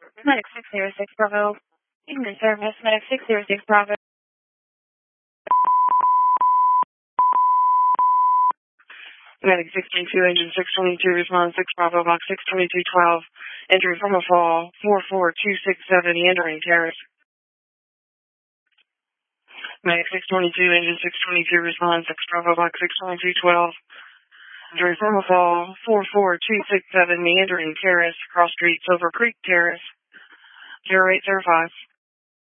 Medic 606 Bravo. Evening service, Medic 606 Bravo. Medic 622, engine 622, response 6 Bravo, box 62212. Entry from a fall, 44267, entering terrace. Medic 622, engine 622, response 6 Bravo, box 62212. Entry from a fall, 44267, meandering terrace, cross street, Silver Creek Terrace, 0805.